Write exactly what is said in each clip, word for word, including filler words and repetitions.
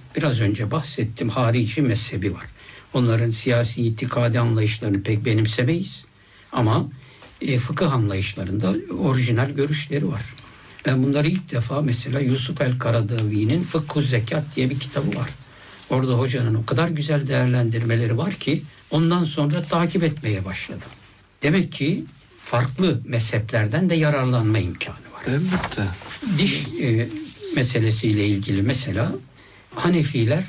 biraz önce bahsettim, harici mezhebi var. Onların siyasi itikadi anlayışlarını pek benimsemeyiz. Ama e, fıkıh anlayışlarında orijinal görüşleri var. Ben bunları ilk defa mesela Yusuf el-Karadavi'nin Fıkhü Zekat diye bir kitabı var. Orada hocanın o kadar güzel değerlendirmeleri var ki ondan sonra takip etmeye başladım. Demek ki farklı mezheplerden de yararlanma imkanı var. Elbette. Diş e, meselesiyle ilgili mesela Hanefiler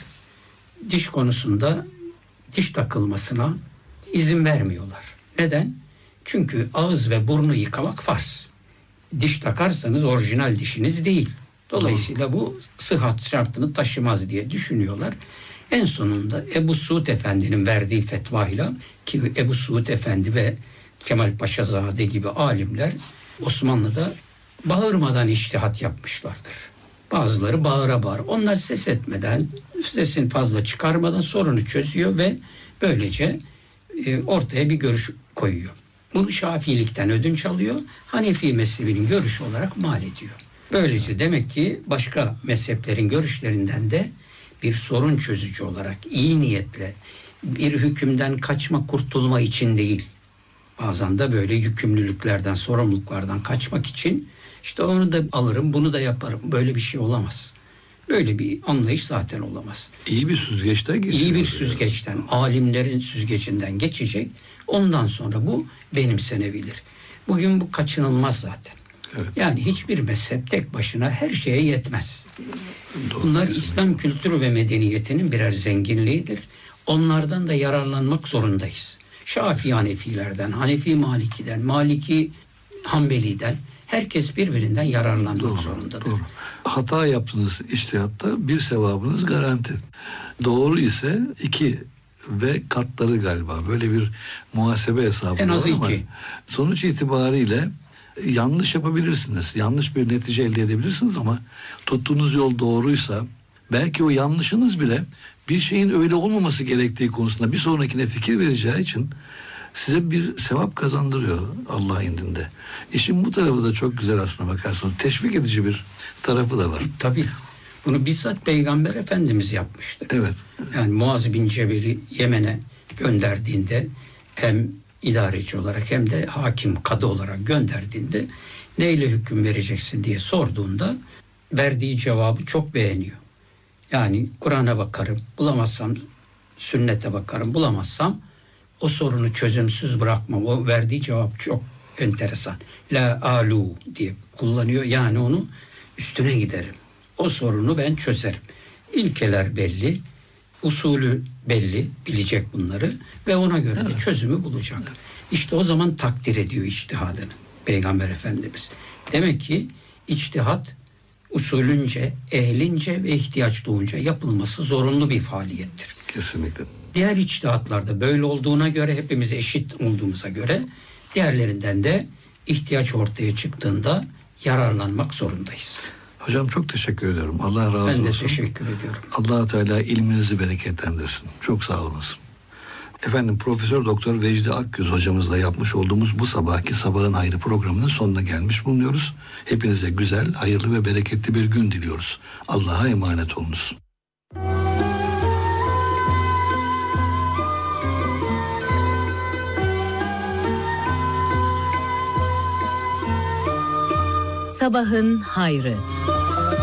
diş konusunda diş takılmasına izin vermiyorlar. Neden? Çünkü ağız ve burnu yıkamak farz. Diş takarsanız orijinal dişiniz değil. Dolayısıyla bu sıhhat şartını taşımaz diye düşünüyorlar. En sonunda Ebu Suud Efendi'nin verdiği fetvayla, ki Ebu Suud Efendi ve Kemal Paşazade gibi alimler Osmanlı'da bağırmadan içtihat yapmışlardır. Bazıları bağıra bağır. Onlar ses etmeden, sesini fazla çıkarmadan sorunu çözüyor ve böylece e, ortaya bir görüş koyuyor. Bunu Şafiilikten ödünç alıyor, Hanefi mezhebinin görüşü olarak mal ediyor. Böylece demek ki başka mezheplerin görüşlerinden de bir sorun çözücü olarak iyi niyetle bir hükümden kaçma, kurtulma için değil, bazen de böyle yükümlülüklerden, sorumluluklardan kaçmak için işte onu da alırım, bunu da yaparım. Böyle bir şey olamaz. Böyle bir anlayış zaten olamaz. İyi bir süzgeçten geçiyor. İyi bir süzgeçten, yani. Alimlerin süzgecinden geçecek. Ondan sonra bu benimsenebilir. Bugün bu kaçınılmaz zaten. Evet. Yani hiçbir mezhep tek başına her şeye yetmez. Doğru. Bunlar İslam kültürü ve medeniyetinin birer zenginliğidir. Onlardan da yararlanmak zorundayız. Şafii Hanefilerden, Hanefi Maliki'den, Maliki Hanbeli'den herkes birbirinden yararlanmak doğru, zorundadır. Doğru. Hata yaptığınız içtihatta bir sevabınız garanti. Doğru ise iki ve katları galiba. Böyle bir muhasebe hesabı en az var ama iki. Sonuç itibariyle yanlış yapabilirsiniz. Yanlış bir netice elde edebilirsiniz ama tuttuğunuz yol doğruysa belki o yanlışınız bile bir şeyin öyle olmaması gerektiği konusunda bir sonrakine fikir vereceği için size bir sevap kazandırıyor Allah indinde. İşin bu tarafı da çok güzel aslına bakarsanız. Teşvik edici bir tarafı da var. Tabii. Bunu bizzat Peygamber Efendimiz yapmıştır. Evet. Yani Muaz bin Cebel'i Yemen'e gönderdiğinde hem idareci olarak hem de hakim, kadı olarak gönderdiğinde neyle hüküm vereceksin diye sorduğunda verdiği cevabı çok beğeniyor. Yani Kur'an'a bakarım, bulamazsam sünnete bakarım, bulamazsam o sorunu çözümsüz bırakmam. O verdiği cevap çok enteresan. La alu diye kullanıyor. Yani onu üstüne giderim. O sorunu ben çözerim. İlkeler belli, usulü belli, bilecek bunları ve ona göre de çözümü bulacak. İşte o zaman takdir ediyor içtihadını Peygamber Efendimiz. Demek ki içtihat usulünce, ehlince ve ihtiyaç doğunca yapılması zorunlu bir faaliyettir. Kesinlikle. Diğer içtihatlarda böyle olduğuna göre, hepimiz eşit olduğumuza göre diğerlerinden de ihtiyaç ortaya çıktığında yararlanmak zorundayız. Hocam çok teşekkür ediyorum. Allah razı olsun. Ben de teşekkür ediyorum. Allah Teala ilminizi bereketlendirsin. Çok sağ olunuz. Efendim Profesör Doktor Vecdi Akgüz hocamızla yapmış olduğumuz bu sabahki Sabahın Hayrı programının sonuna gelmiş bulunuyoruz. Hepinize güzel, hayırlı ve bereketli bir gün diliyoruz. Allah'a emanet olunuz. Sabahın Hayrı.